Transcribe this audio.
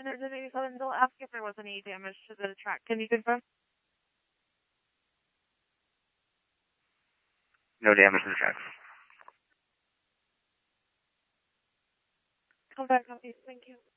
187, they'll ask if there was any damage to the track. Can you confirm? No damage to the tracks. Come back, copy. Thank you.